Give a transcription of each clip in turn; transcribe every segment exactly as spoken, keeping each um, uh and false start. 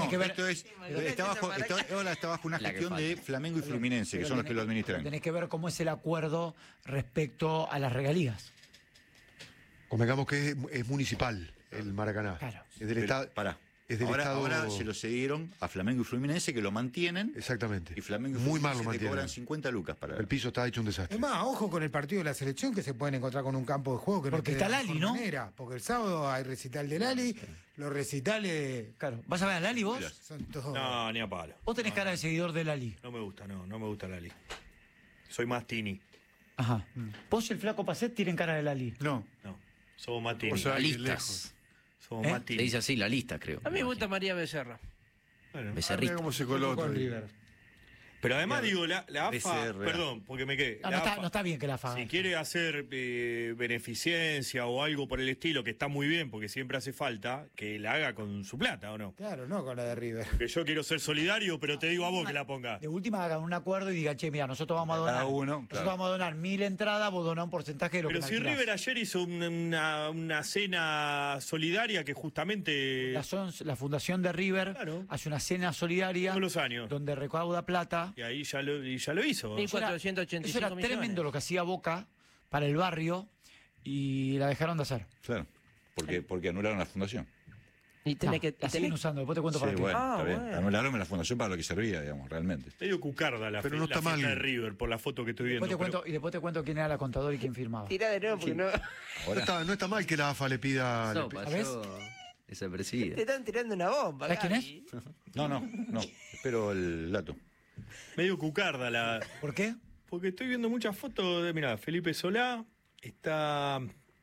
tenés que ver, esto es, está bajo, está, ahora está bajo una gestión de Flamengo y Fluminense, que son los que lo administran. Tenés que ver cómo es el acuerdo respecto a las regalías. Convengamos que es, es municipal el Maracaná. Claro. Es del Estado. Pará. Es del ahora, Estado... ahora se lo cedieron a Flamengo y Fluminense, que lo mantienen. Exactamente. Y Flamengo y Muy Fluminense mal lo te mantienen. cobran cincuenta lucas para... El piso está hecho un desastre. Es más, ojo con el partido de la selección, que se pueden encontrar con un campo de juego que Porque no está quede de Lali, mejor ¿no? manera, porque el sábado hay recital de Lali, los recitales Claro. ¿Vas a ver a Lali vos? son todos... No, ni a palo. Vos tenés no, cara de seguidor de Lali. No me gusta, no, no me gusta Lali. Soy más Tini. Ajá. Vos y el flaco Pacet tienen cara de Lali. No. No, somos más Tini. Por ser La alguien listas. lejos. Somos ¿Eh? más Se Tini. dice así, la lista, creo. A mí me gusta María Becerra. Bueno, Ah, Becerrita. mira cómo se coló con otro. River. pero además digo, la, la A F A, B C R A. perdón, porque me quedé. No, la no, está, A F A, no está bien que la faga. si quiere hacer eh, beneficencia o algo por el estilo, que está muy bien, porque siempre hace falta, que la haga con su plata, ¿o no? Claro, no con la de River. Que yo quiero ser solidario, pero te digo a vos que la ponga. De última hagan un acuerdo y digan, che, mira, nosotros vamos a donar. Cada uno, nosotros claro. vamos a donar mil entradas, vos donás un porcentaje de lo Pero que si me alquilás. River ayer hizo una, una, una cena solidaria que justamente... La, son- la fundación de River Claro. hace una cena solidaria Todos los años. donde recauda plata. Y ahí ya lo, y ya lo hizo. Sí. Eso era- cuatrocientos ochenta y Eso cinco era millones. tremendo lo que hacía Boca para el barrio y la dejaron de hacer. Claro. Porque, porque anularon la fundación. Y tenés No, que. la y siguen tenés- usando, después te cuento Sí, para qué. bueno, Ah, está bien. bueno. Anularon la fundación para lo que servía, digamos, realmente. Medio cucarda la, Pero fi- no la está fiesta mal. de River por la foto que estoy viendo. Después te pero- cuento, y después te cuento quién era la contadora y quién firmaba. Tirá de nuevo porque no. No Ahora, está, no está mal que la A F A le pida... le No, pi- pasó desapercibida. Te están tirando una bomba. ¿Sabés quién Gaby. no, no, no. Espero el dato. Medio cucarda la... ¿Por qué? Porque estoy viendo muchas fotos de, mira, Felipe Solá, está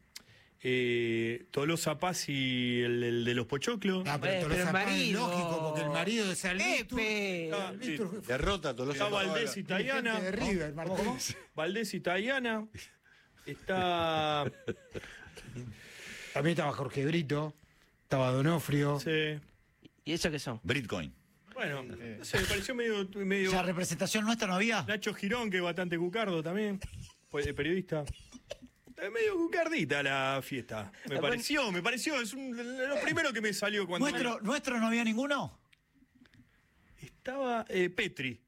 eh, Tolosa Paz y el, el de los Pochoclos. Ah, Eh, pero, pero el Tolosa Paz es marido. lógico, porque el marido de Salvitur... Pepe. Ah, sí. Salvitur fue Derrota a todos los... Está Valdés y Tayana. dirigente de River, Martín. Valdés y Tayana. Está... También estaba Jorge Brito, estaba Donofrio. sí. ¿Y eso qué son? Bitcoin. Bueno, no sé, me pareció medio... medio ¿Esa representación nuestra no había? Nacho Girón, que es bastante cucardo también, pues, periodista. Es medio cucardita la fiesta. Me La pareció, me pareció. Es un- lo primro que me salió cuando... ¿Nuestro, ¿Nuestro no había ninguno? Estaba eh, Petri.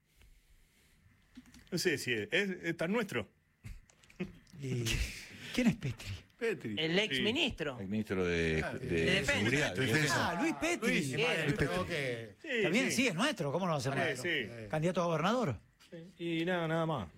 No sé si es, es, es tan nuestro. Y ¿Quién es Petri? Petri. El ex Sí. ministro. El ministro de, de, de defensa. Seguridad. de De defensa. defensa. Ah, Luis Petri. Luis, Bien. madre, creo que... Sí, Está bien, sí, es nuestro. ¿Cómo no va a ser Sí, nuestro? sí. Candidato a gobernador. Y nada, nada más.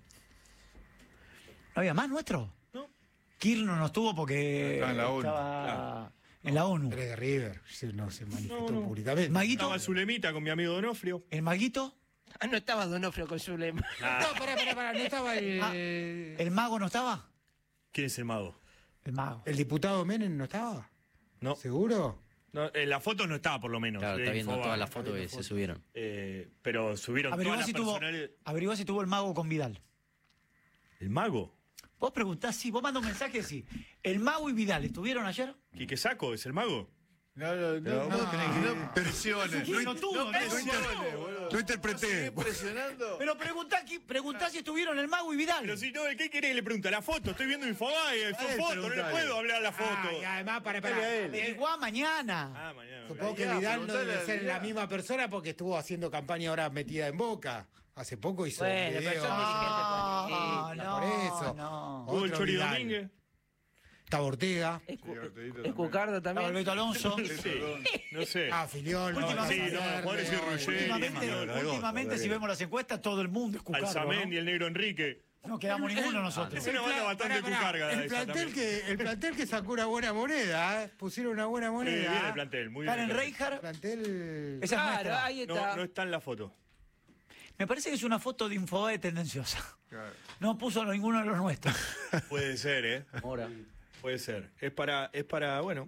¿No había más nuestro? ¿No? Kirchner no estuvo porque Estaba en la ONU. estaba en la ONU. Pero es de River, sí, no se manifestó No, no. públicamente. Maguito, Estaba Zulemita con mi amigo Donofrio. el Maguito, Ah, no estaba Donofrio con su lema. No, pará, pará, pará, no estaba el... Ah. el mago no estaba. ¿Quién es el mago? El mago. ¿El diputado Menem no estaba? No, ¿Seguro? no en la foto no estaba por lo menos. Claro, de está viendo Infobae. todas las fotos que se subieron. Eh, pero subieron Averiguá todas si, las tuvo, personales. averiguá si tuvo el mago con Vidal. ¿El mago? Vos preguntás, sí, vos mandás un mensaje así. ¿El mago y Vidal estuvieron ayer? ¿Quique Saco es el mago? No, no, no, Pero no, vos tenés que- no presiones. Sí, no tuvo, no presiones, boludo. No interpreté. ¿Seguís presionando? Pero preguntá, qui- preguntá si estuvieron el mago y Vidal. Pero si no, ¿qué querés? Le pregunta la foto. Estoy viendo Infobae, son él fotos, no le preguntale. puedo hablar a la foto. Ah, y además, para, Dale a para. él. Averiguá mañana. Ah, mañana. Supongo que Ya, Vidal no preguntale debe a ser la Vidal. misma persona porque estuvo haciendo campaña ahora metida en Boca. Hace poco hizo Bueno, un pero video. son Ah, dirigentes no, por eso. no. ¿Hubo el Otro Chori Vidal. Domínguez? Estaba Ortega. Es, cu- Sí, Orteguita es también. Cucardo Estaba también. el Beto Alonso. Sí, no sé. Ah, Filiol. Últimamente- Sí, no, Juárez y Ruggeri. Últimamente, no, no, no, últimamente no, si no. vemos las encuestas, todo el mundo es Cucardo, Alzamendi, ¿no? el negro Enrique. No quedamos ninguno nosotros. Es una banda bastante cucarga El esa plantel, también. que, el plantel que sacó una buena moneda, ¿eh? Pusieron una buena Sí, moneda. bien el plantel, muy bien. Karen el plantel. Reijar, Plantel... esa es Claro, nuestra. ahí No, está. no está en la foto. Me parece que es una foto de Infobae tendenciosa. Claro. No puso ninguno de los nuestros. Puede ser, ¿eh? Ahora. Puede ser. Es para, es para, bueno.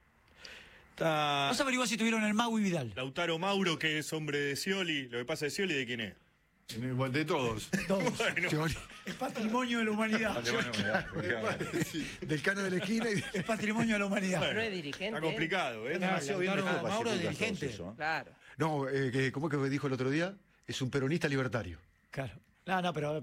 Está Vos averiguás si tuvieron el mago y Vidal. Lautaro Mauro, que es hombre de Scioli. Lo que pasa de Scioli, ¿de quién es? Igual de todos. Todos. Bueno, Teoría. Es patrimonio de la humanidad. Del cano de la esquina y... Es patrimonio de la humanidad. Pero es dirigente. está complicado, ¿eh? No, Demasiado bien Lautaro mejor para Mauro, hacer dirigente. todo eso, ¿eh? Claro. No, eh, que, ¿cómo es que dijo el otro día? Es un peronista libertario. Claro. No, no, pero